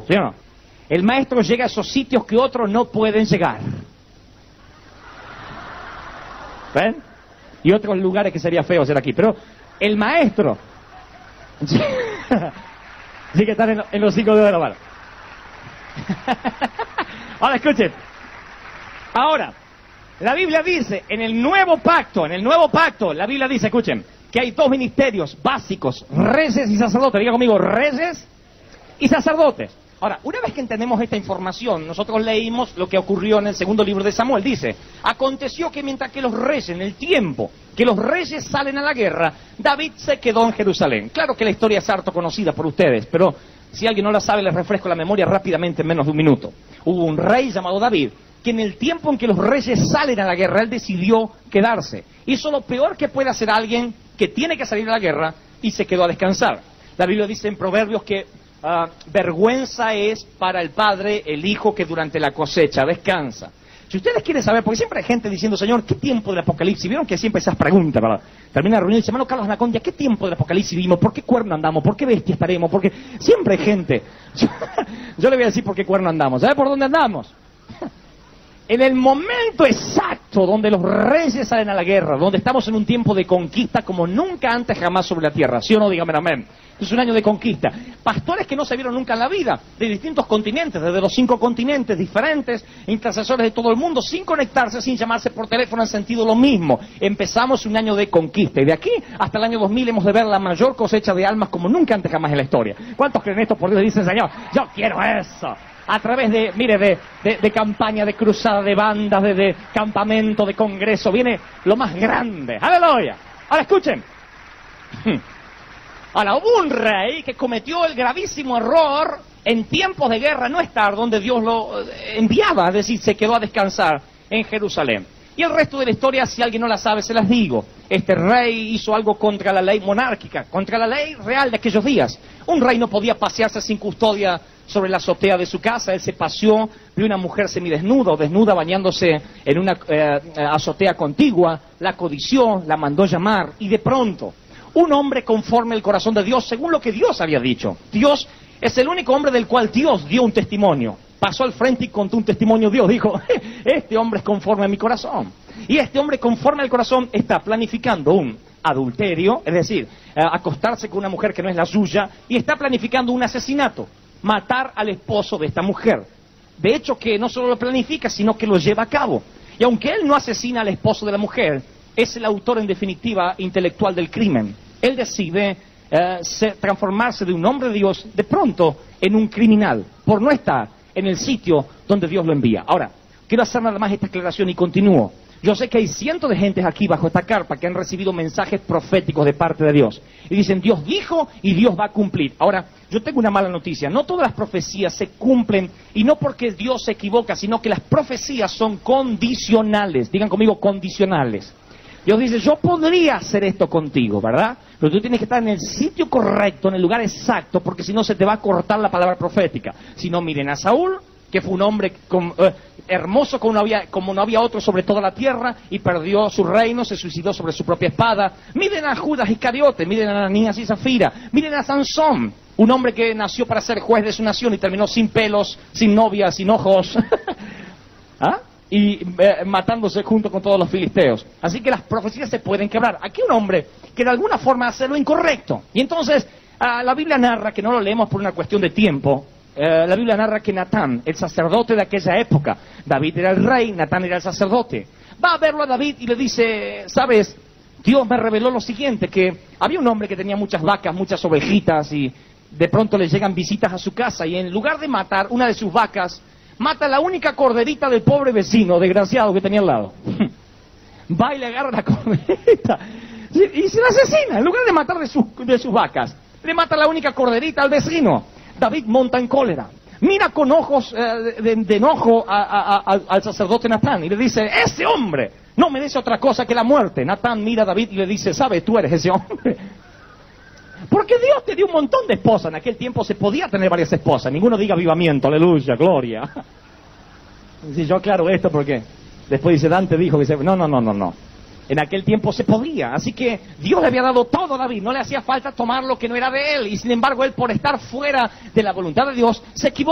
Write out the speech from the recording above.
¿sí o no? El maestro llega a esos sitios que otros no pueden llegar. ¿Ven? Y otros lugares que sería feo ser aquí. Pero el maestro sí que están en los 5 dedos de la mano. Ahora escuchen. Ahora, la Biblia dice, en el nuevo pacto, la Biblia dice, escuchen, que hay 2 ministerios básicos, reyes y sacerdotes. Diga conmigo, reyes y sacerdotes. Ahora, una vez que entendemos esta información, nosotros leímos lo que ocurrió en el segundo libro de Samuel. Dice, aconteció que mientras que los reyes, en el tiempo que los reyes salen a la guerra, David se quedó en Jerusalén. Claro que la historia es harto conocida por ustedes, pero si alguien no la sabe, les refresco la memoria rápidamente en menos de un minuto. Hubo un rey llamado David, que en el tiempo en que los reyes salen a la guerra, él decidió quedarse. Hizo lo peor que puede hacer alguien que tiene que salir a la guerra y se quedó a descansar. La Biblia dice en Proverbios que vergüenza es para el padre el hijo que durante la cosecha descansa. Si ustedes quieren saber, porque siempre hay gente diciendo, Señor, ¿qué tiempo del Apocalipsis? Vieron que siempre esas preguntas, ¿verdad? Termina la reunión y dice, hermano Carlos Anacondia, ¿qué tiempo del Apocalipsis vimos? ¿Por qué cuerno andamos? ¿Por qué bestia estaremos? Porque siempre hay gente. Yo le voy a decir por qué cuerno andamos. ¿Sabe por dónde andamos? En el momento exacto donde los reyes salen a la guerra, donde estamos en un tiempo de conquista como nunca antes jamás sobre la tierra. ¿Sí o no? Dígame amén. Es un año de conquista. Pastores que no se vieron nunca en la vida, de distintos continentes, desde los 5 continentes diferentes, intercesores de todo el mundo, sin conectarse, sin llamarse por teléfono, han sentido lo mismo. Empezamos un año de conquista y de aquí hasta el año 2000 hemos de ver la mayor cosecha de almas como nunca antes jamás en la historia. ¿Cuántos creen esto? Por Dios, dicen, Señor, yo quiero eso. A través de, mire, de campaña, de cruzada, de bandas, de campamento, de congreso, viene lo más grande. ¡Aleluya! Ahora escuchen. Ahora, hubo un rey que cometió el gravísimo error en tiempos de guerra no estar donde Dios lo enviaba, es decir, se quedó a descansar en Jerusalén. Y el resto de la historia, si alguien no la sabe, se las digo. Este rey hizo algo contra la ley monárquica, contra la ley real de aquellos días. Un rey no podía pasearse sin custodia sobre la azotea de su casa. Él se paseó, vio una mujer semidesnuda o desnuda bañándose en una azotea contigua, la codició, la mandó llamar y de pronto, un hombre conforme al corazón de Dios, según lo que Dios había dicho. Dios es el único hombre del cual Dios dio un testimonio. Pasó al frente y contó un testimonio. Dios dijo, este hombre es conforme a mi corazón. Y este hombre conforme al corazón está planificando un adulterio, es decir, acostarse con una mujer que no es la suya, y está planificando un asesinato, matar al esposo de esta mujer. De hecho que no solo lo planifica, sino que lo lleva a cabo. Y aunque él no asesina al esposo de la mujer, es el autor en definitiva intelectual del crimen. Él decide transformarse de un hombre de Dios de pronto en un criminal, por no estar en el sitio donde Dios lo envía. Ahora, quiero hacer nada más esta aclaración y continúo. Yo sé que hay cientos de gentes aquí bajo esta carpa que han recibido mensajes proféticos de parte de Dios. Y dicen, Dios dijo y Dios va a cumplir. Ahora, yo tengo una mala noticia. No todas las profecías se cumplen, y no porque Dios se equivoca, sino que las profecías son condicionales. Digan conmigo, condicionales. Dios dice, yo podría hacer esto contigo, ¿verdad? Pero tú tienes que estar en el sitio correcto, en el lugar exacto, porque si no se te va a cortar la palabra profética. Si no, miren a Saúl, que fue un hombre hermoso como no había otro sobre toda la tierra, y perdió su reino, se suicidó sobre su propia espada. Miren a Judas Iscariote, miren a Ananías y Zafira, miren a Sansón, un hombre que nació para ser juez de su nación y terminó sin pelos, sin novia, sin ojos. ¿Ah? Y matándose junto con todos los filisteos. Así que las profecías se pueden quebrar. Aquí un hombre que de alguna forma hace lo incorrecto. Y entonces la Biblia narra, que no lo leemos por una cuestión de tiempo, la Biblia narra que Natán, el sacerdote de aquella época, David era el rey, Natán era el sacerdote, va a verlo a David y le dice, ¿sabes? Dios me reveló lo siguiente, que había un hombre que tenía muchas vacas, muchas ovejitas, y de pronto le llegan visitas a su casa, y en lugar de matar una de sus vacas, mata la única corderita del pobre vecino, desgraciado, que tenía al lado. Va y le agarra la corderita y se la asesina. En lugar de matar de sus vacas, le mata la única corderita al vecino. David monta en cólera. Mira con ojos de enojo al sacerdote Natán y le dice, ese hombre no merece otra cosa que la muerte. Natán mira a David y le dice, ¿sabes? Tú eres ese hombre. Porque Dios te dio un montón de esposas. En aquel tiempo se podía tener varias esposas. Ninguno diga avivamiento, aleluya, gloria. Si yo aclaro esto porque después dice, Dante dijo que no. En aquel tiempo se podía. Así que Dios le había dado todo a David. No le hacía falta tomar lo que no era de él. Y sin embargo, él por estar fuera de la voluntad de Dios, se equivocó.